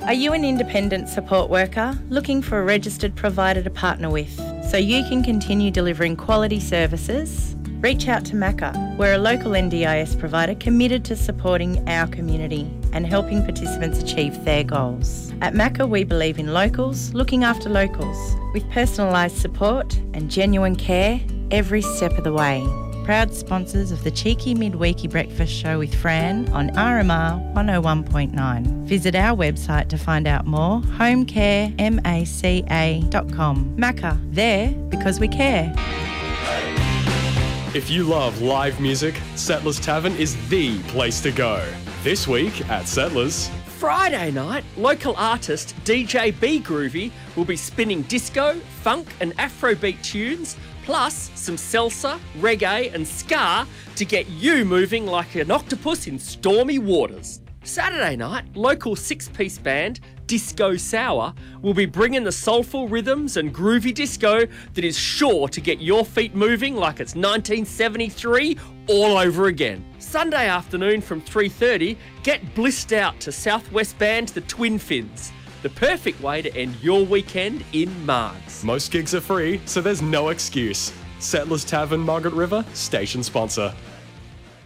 Are you an independent support worker looking for a registered provider to partner with so you can continue delivering quality services? Reach out to Macca. We're a local NDIS provider committed to supporting our community and helping participants achieve their goals. At Macca, we believe in locals looking after locals with personalised support and genuine care every step of the way. Proud sponsors of the cheeky midweeky breakfast show with Fran on RMR 101.9. Visit our website to find out more, homecaremaca.com. Macca, there because we care. If you love live music, Settlers Tavern is the place to go. This week at Settlers. Friday night, local artist DJ B Groovy will be spinning disco, funk and Afrobeat tunes, plus some salsa, reggae and ska to get you moving like an octopus in stormy waters. Saturday night, local six-piece band Disco Sour will be bringing the soulful rhythms and groovy disco that is sure to get your feet moving like it's 1973 all over again. Sunday afternoon from 3:30, get blissed out to Southwest band The Twin Fins. The perfect way to end your weekend in Margs. Most gigs are free, so there's no excuse. Settlers Tavern, Margaret River, station sponsor.